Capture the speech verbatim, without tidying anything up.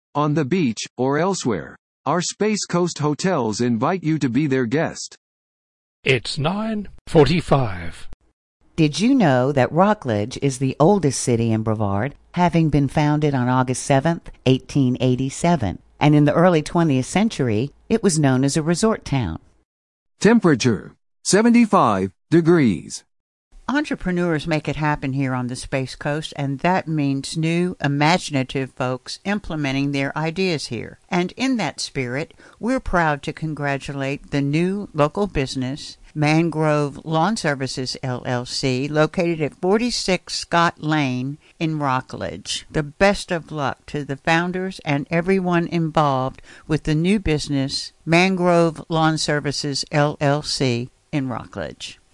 on the beach, or elsewhere. Our Space Coast hotels invite you to be their guest. It's nine forty-five. Did you know that Rockledge is the oldest city in Brevard, having been founded on August seventh, eighteen eighty-seven, and in the early twentieth century, it was known as a resort town? Temperature, seventy-five degrees. Entrepreneurs make it happen here on the Space Coast, and that means new, imaginative folks implementing their ideas here. And in that spirit, we're proud to congratulate the new local business, Mangrove Lawn Services, L L C, located at forty-six Scott Lane in Rockledge. The best of luck to the founders and everyone involved with the new business, Mangrove Lawn Services, L L C, in Rockledge.